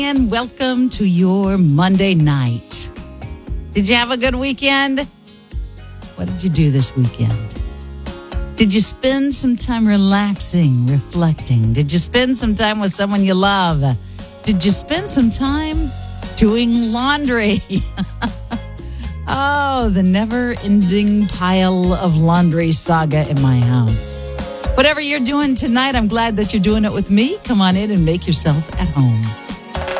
And welcome to your Monday night. Did you have a good weekend? What did you do this weekend? Did you spend some time relaxing, reflecting? Did you spend some time with someone you love? Did you spend some time doing laundry? Oh, the never-ending pile of laundry saga in my house. Whatever you're doing tonight, I'm glad that you're doing it with me. Come on in and make yourself at home.